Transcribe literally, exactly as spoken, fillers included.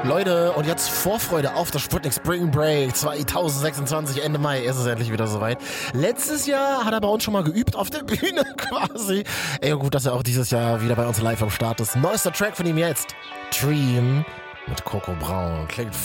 Leute, und jetzt Vorfreude auf das Sputnik Spring Break zwanzig sechsundzwanzig, Ende Mai ist es endlich wieder soweit. Letztes Jahr hat er bei uns schon mal geübt auf der Bühne quasi. Ey, gut, dass er auch dieses Jahr wieder bei uns live am Start ist. Neuester Track von ihm jetzt, Dream mit Coco Braun. Klingt